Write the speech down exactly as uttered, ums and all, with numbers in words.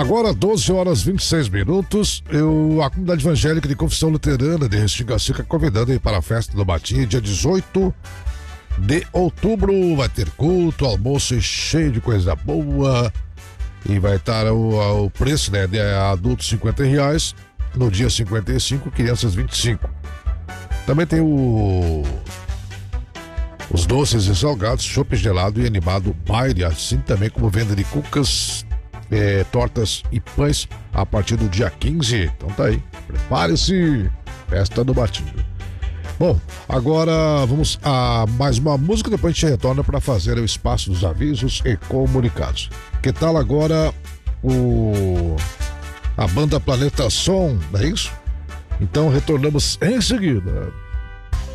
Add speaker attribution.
Speaker 1: Agora, doze horas e vinte e seis minutos, eu, a comunidade evangélica de Confissão Luterana de Restinga Seca convidando aí para a festa do Batim, dia dezoito de outubro. Vai ter culto, almoço cheio de coisa boa. E vai estar o, o preço, né, de adultos cinquenta reais, no dia cinquenta e cinco, crianças vinte e cinco. Também tem o os doces e salgados, chopp gelado e animado baile, assim também como venda de cucas, É, tortas e pães a partir do dia quinze. Então tá aí, prepare-se, festa do Batinho. Bom, agora vamos a mais uma música, depois a gente retorna para fazer o espaço dos avisos e comunicados. Que tal agora o a banda Planeta Som, não é isso? Então retornamos em seguida.